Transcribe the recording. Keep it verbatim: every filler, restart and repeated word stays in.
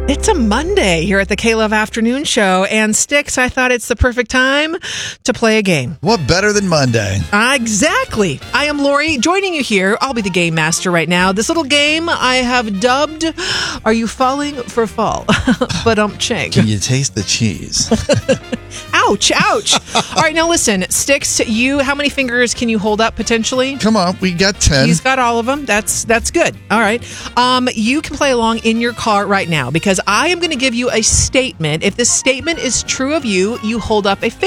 It's a Monday here at the K-Love Afternoon Show, and Sticks, I thought it's the perfect time to play a game. What better than Monday? Uh, exactly. I am Lori, joining you here. I'll be the game master right now. This little game I have dubbed, Are You Falling for Fall? But um, ching. Can you taste the cheese? Ouch, ouch. All right, now listen, Sticks, you, how many fingers can you hold up potentially? Come on, we got ten. He's got all of them. That's that's good. All right. Um, you can play along in your car right now because I am going to give you a statement. If this statement is true of you, you hold up a finger.